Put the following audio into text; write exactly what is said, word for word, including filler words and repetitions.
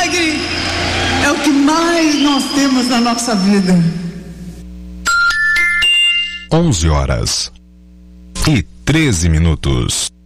alegre é o que mais nós temos na nossa vida. onze horas e treze minutos.